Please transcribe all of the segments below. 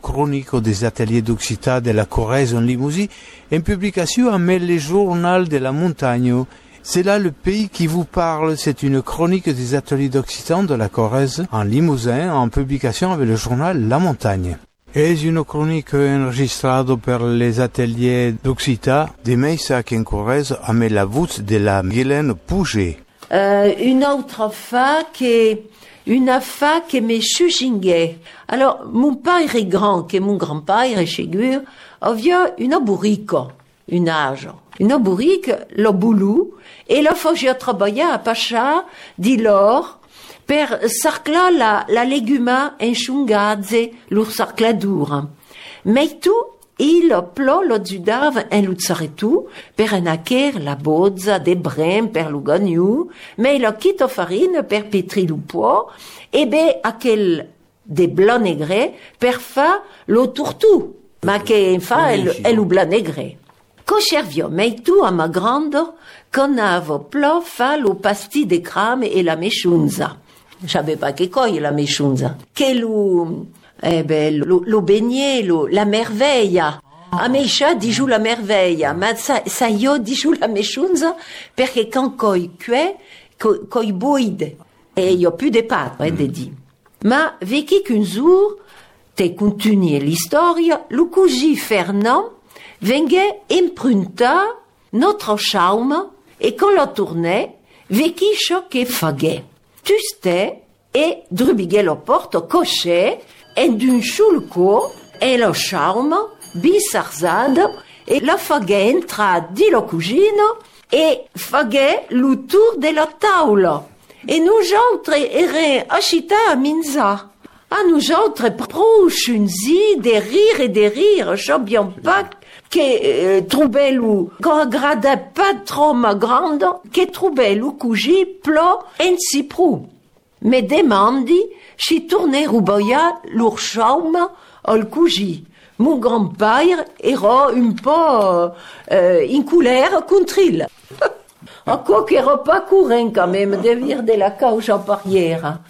chronique des ateliers d'Occità de la Corrèze en Limousin, une publication avec le journal de la montagne. C'est là le pays qui vous parle. C'est une chronique des ateliers d'Occitan de la Corrèze en Limousin en publication avec le journal La Montagne. Es une chronique enregistrée par les ateliers d'Occità de Meissac en Corrèze avec la voix de la Guylaine Pouget. Une autre fois que me chujinguait. Alors, mon père est grand, que mon grand-père est ségur, avait une bourrique, une âge. Une bourrique, le boulou, et là, faut que je travaille à Pacha, dit l'or, per sarcla la leguma enchungazze, l'ur sarcla dur. Mais tout, il plo lo zudav en l'uzzaretu, per enacher la bozza de brem per l'ugagnu, mais lo quito farine per petri l'upo, e be aquel de blanc negre per fa lo turtu, ma che fa è lo blanc negre. Co servio mais tu a ma grande, qu'on avo plo fa lo pasti de crame e la mechunza. J'avais pas che coi la mechunza. Che lo beignet, la merveille. A Meisha dijou la merveille, ma sa io dijou la mechunza, perché quand coi cue, coi buide, e io più de patre, de di. Ma vecchi qu'un jour, te continue l'istoria, lo cugi Fernand, vengue imprunta notre charme, e quand la tournait, vecchi ciò che faghe. Tuste, e drubighe lo porto coche, e d'un chulco, e lo charme, bisarzado, e la faghe entra di lo cugino, e faghe lo tour della tavola. E nous autres ere ascita a minza. A nous autres prochunzi de rire, j'obbiam pas che troubelou, quand grada pas trop ma grande, che troubelou cugi plo en si prou. Me demandi si tourner ruboia l'urschaum al cugi. Mon grand-père era un peu in colère contre il. A quoi qu'era pas courant quand même de vir de la cauche en parière.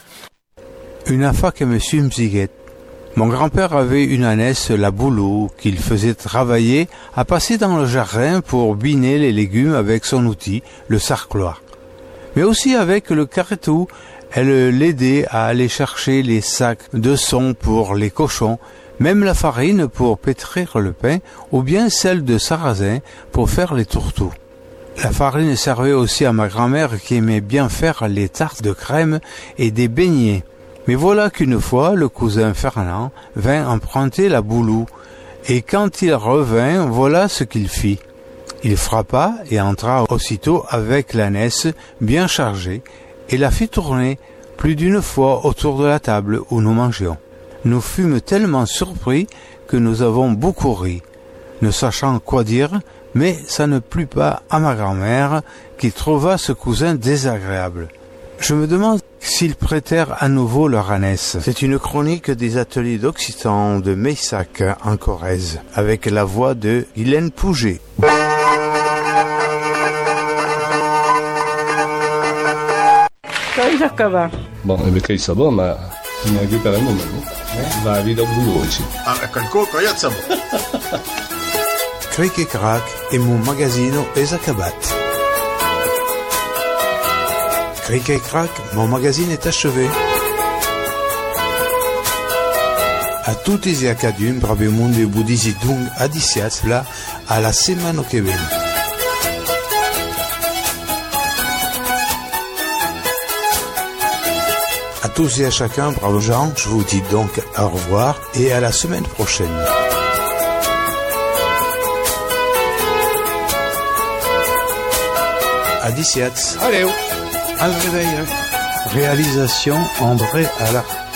Une fois que monsieur Mziguet, mon grand-père avait une ânesse, la boulot, qu'il faisait travailler à passer dans le jardin pour biner les légumes avec son outil, le sarcloir. Mais aussi avec le carretou, elle l'aidait à aller chercher les sacs de son pour les cochons, même la farine pour pétrir le pain, ou bien celle de sarrasin pour faire les tourteaux. La farine servait aussi à ma grand-mère qui aimait bien faire les tartes de crème et des beignets. Mais voilà qu'une fois, le cousin Fernand vint emprunter la boulou, et quand il revint, voilà ce qu'il fit. Il frappa et entra aussitôt avec l'ânesse bien chargée, et la fit tourner plus d'une fois autour de la table où nous mangions. Nous fûmes tellement surpris que nous avons beaucoup ri, ne sachant quoi dire, mais ça ne plut pas à ma grand-mère qui trouva ce cousin désagréable. Je me demande s'ils prêtèrent à nouveau leur ânesse. C'est une chronique des ateliers d'Occitan de Meissac en Corrèze, avec la voix de Guylaine Pouget. Bon, e perché il sabò, ma non è più per il momento. Va a vita oggi. Ah, ecco il coco, io sabò. Cric et Crac et mon magazine est acabat. Cric et Crac, mon magazine est achevé. A tutti e a cadun, brave monde budisi dung adiciats là à la semaine que vient. À tous et à chacun, bravo gens, je vous dis donc au revoir et à la semaine prochaine. Adiciats. Allez. Al réveil. Réalisation André Allard.